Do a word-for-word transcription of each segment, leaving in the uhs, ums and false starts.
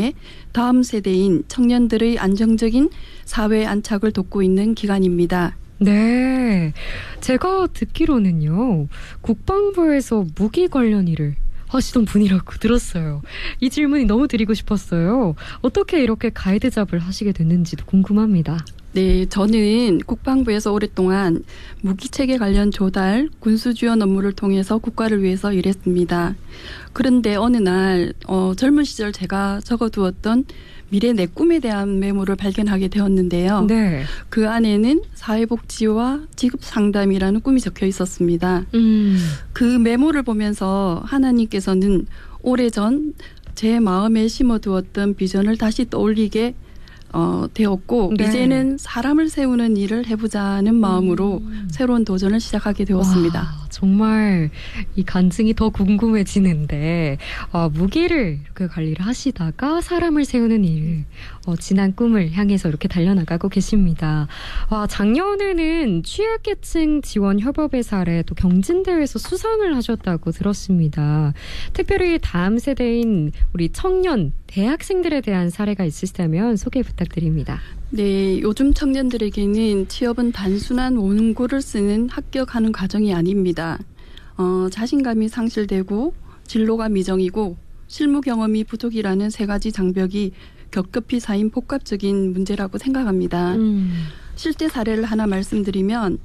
통해 다음 세대인 청년들의 안정적인 사회 안착을 돕고 있는 기관입니다. 네, 제가 듣기로는요, 국방부에서 무기 관련 일을 하시던 분이라고 들었어요. 이 질문이 너무 드리고 싶었어요. 어떻게 이렇게 가이드 잡을 하시게 됐는지도 궁금합니다. 네, 저는 국방부에서 오랫동안 무기체계 관련 조달, 군수 지원 업무를 통해서 국가를 위해서 일했습니다. 그런데 어느 날 어, 젊은 시절 제가 적어두었던 미래 내 꿈에 대한 메모를 발견하게 되었는데요. 네. 그 안에는 사회복지와 지급상담이라는 꿈이 적혀 있었습니다. 음. 그 메모를 보면서 하나님께서는 오래전 제 마음에 심어두었던 비전을 다시 떠올리게 어, 되었고 네. 이제는 사람을 세우는 일을 해보자는 마음으로 음. 새로운 도전을 시작하게 되었습니다. 와, 정말 이 간증이 더 궁금해지는데 어, 무기를 이렇게 관리를 하시다가 사람을 세우는 일, 어, 지난 꿈을 향해서 이렇게 달려나가고 계십니다. 와, 작년에는 취약계층 지원 협업의 사례 또 경진대회에서 수상을 하셨다고 들었습니다. 특별히 다음 세대인 우리 청년, 대학생들에 대한 사례가 있으시다면 소개 부탁드립니다. 네, 요즘 청년들에게는 취업은 단순한 원고를 쓰는 합격하는 과정이 아닙니다. 어, 자신감이 상실되고 진로가 미정이고 실무 경험이 부족이라는 세 가지 장벽이 겹겹이 쌓인 복합적인 문제라고 생각합니다. 음. 실제 사례를 하나 말씀드리면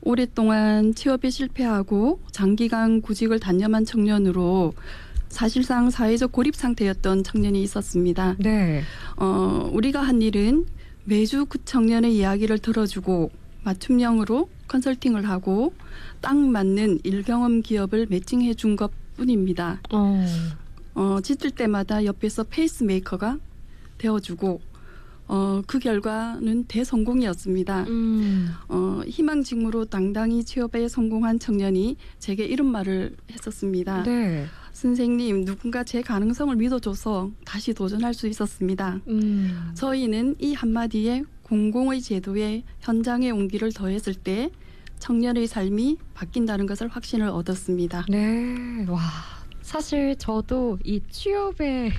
오랫동안 취업에 실패하고 장기간 구직을 단념한 청년으로 사실상 사회적 고립 상태였던 청년이 있었습니다. 네. 어, 우리가 한 일은 매주 그 청년의 이야기를 들어주고 맞춤형으로 컨설팅을 하고 딱 맞는 일경험 기업을 매칭해 준 것뿐입니다. 어. 어, 지칠 때마다 옆에서 페이스메이커가 되어주고 어, 그 결과는 대성공이었습니다. 음. 어, 희망직무로 당당히 취업에 성공한 청년이 제게 이런 말을 했었습니다. 네. 선생님, 누군가 제 가능성을 믿어줘서 다시 도전할 수 있었습니다. 음. 저희는 이 한마디에 공공의 제도에 현장의 온기를 더했을 때 청년의 삶이 바뀐다는 것을 확신을 얻었습니다. 네. 와. 사실 저도 이 취업의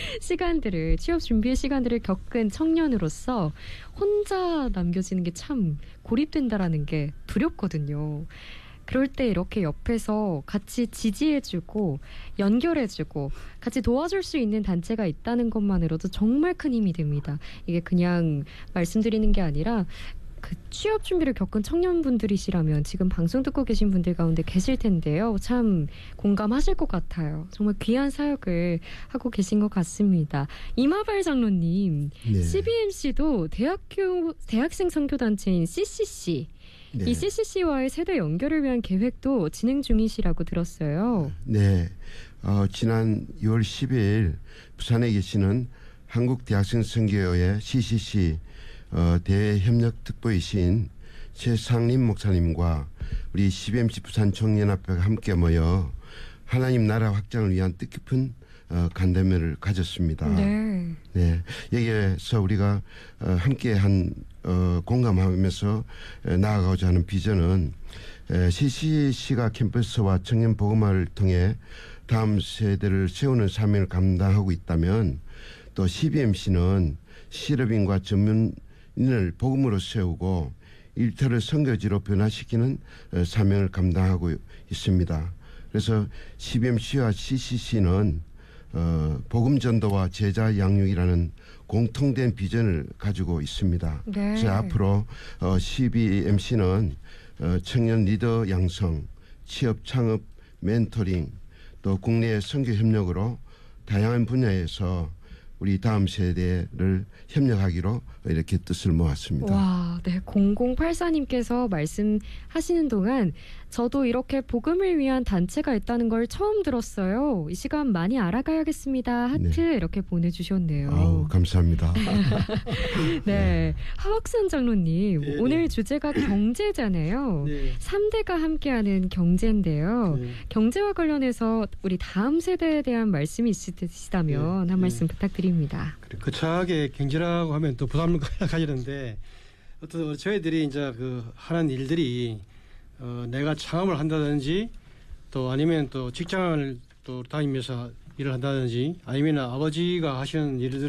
시간들을, 취업 준비의 시간들을 겪은 청년으로서 혼자 남겨지는 게 참 고립된다라는 게 두렵거든요. 그럴 때 이렇게 옆에서 같이 지지해주고 연결해주고 같이 도와줄 수 있는 단체가 있다는 것만으로도 정말 큰 힘이 됩니다. 이게 그냥 말씀드리는 게 아니라 그 취업 준비를 겪은 청년분들이시라면 지금 방송 듣고 계신 분들 가운데 계실 텐데요. 참 공감하실 것 같아요. 정말 귀한 사역을 하고 계신 것 같습니다. 이마발 장로님, 네. 씨비엠씨도 대학교, 대학생 선교단체인 씨씨씨, 네. 이 씨씨씨와의 세대 연결을 위한 계획도 진행 중이시라고 들었어요. 네. 어, 지난 유월 십일 부산에 계시는 한국대학생선교회 씨씨씨 어, 대협력특보이신 최상림 목사님과 우리 씨비엠씨 부산 청년합회가 함께 모여 하나님 나라 확장을 위한 뜻깊은 어, 간담회를 가졌습니다. 네. 네. 여기에서 우리가 어, 함께한 어, 공감하면서 에, 나아가고자 하는 비전은 에, 씨씨씨가 캠퍼스와 청년 복음화를 통해 다음 세대를 세우는 사명을 감당하고 있다면 또 씨비엠씨는 실업인과 전문인을 복음으로 세우고 일터를 선교지로 변화시키는 어, 사명을 감당하고 있습니다. 그래서 씨비엠씨와 씨씨씨는 어, 복음 전도와 제자 양육이라는 공통된 비전을 가지고 있습니다. 네. 그래서 앞으로 어, 씨비엠씨는 어, 청년 리더 양성, 취업 창업 멘토링, 또 국내 선교 협력으로 다양한 분야에서 우리 다음 세대를 협력하기로 이렇게 뜻을 모았습니다. 와, 네. 공공팔사님께서 말씀하시는 동안 저도 이렇게 복음을 위한 단체가 있다는 걸 처음 들었어요. 이 시간 많이 알아가야겠습니다. 하트 네. 이렇게 보내주셨네요. 아우, 감사합니다. 네. 하wak산 장로님, 네, 오늘 네. 주제가 경제잖아요. 네. 삼 대가 함께하는 경제인데요. 네. 경제와 관련해서 우리 다음 세대에 대한 말씀이 있으시다면 네, 한 네. 말씀 부탁드립니다. 거창하게 경제라고 하면 또 부담을 가지는데 어떤 저희들이 이제 그 하는 일들이 어, 내가 창업을 한다든지 또 아니면 또 직장을 또 다니면서 일을 한다든지 아니면 아버지가 하시는 일들